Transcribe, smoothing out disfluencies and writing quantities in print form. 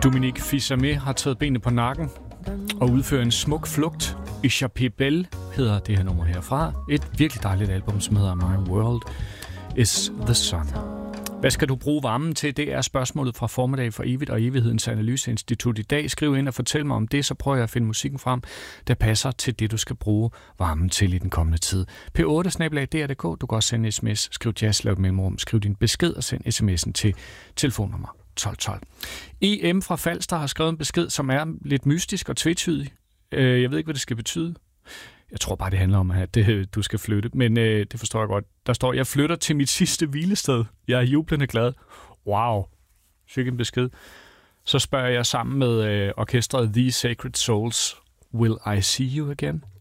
Dominique Fils-Aimé har taget benene på nakken og udfører en smuk flugt. Échappée Belle hedder det her nummer herfra. Et virkelig dejligt album, som hedder My World is the Sun. Hvad skal du bruge varmen til? Det er spørgsmålet fra Formiddag for Evigt og Evighedens Analyseinstitut i dag. Skriv ind og fortæl mig om det, så prøver jeg at finde musikken frem, der passer til det, du skal bruge varmen til i den kommende tid. P8@dr.dk. Du kan også sende sms, skriv jazz, lav et mellemrum, skriv din besked og send sms'en til telefonnummer 1212. EM fra Falster har skrevet en besked, som er lidt mystisk og tvetydig. Jeg ved ikke, hvad det skal betyde. Jeg tror bare, det handler om, at du skal flytte. Men det forstår jeg godt. Der står, jeg flytter til mit sidste hvilested. Jeg er jublende glad. Wow. Sikke en besked. Så spørger jeg sammen med orkestret The Sacred Souls, Will I See You Again?